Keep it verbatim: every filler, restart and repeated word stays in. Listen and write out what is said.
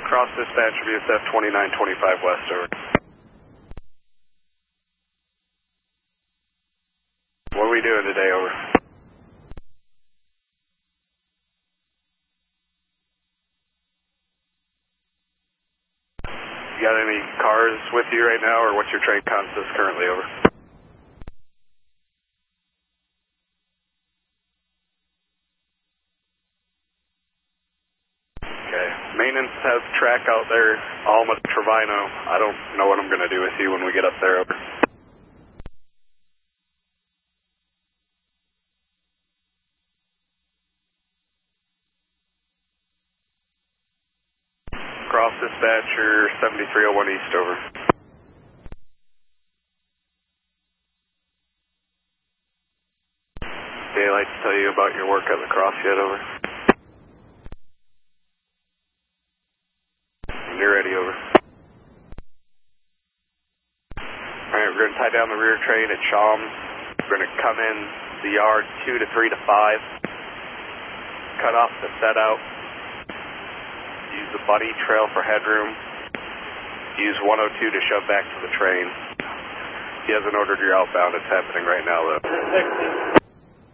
Cross dispatch, V S F twenty-nine twenty-five West, over. What are we doing today, over? You got any cars with you right now, or what's your train consist currently, over? Okay. Maintenance has track out there, Alma to Trevino. I don't know what I'm going to do with you when we get up there, over. Cross dispatcher seventy-three oh one East, over. Daylight to tell you about your work at La Crosse yet, over? When you're ready, over. Alright, we're going to tie down the rear train at Shams. We're going to come in the yard two to three to five. Cut off the set out. Use the bunny trail for headroom. Use one oh two to shove back to the train. He hasn't ordered your outbound. It's happening right now, though.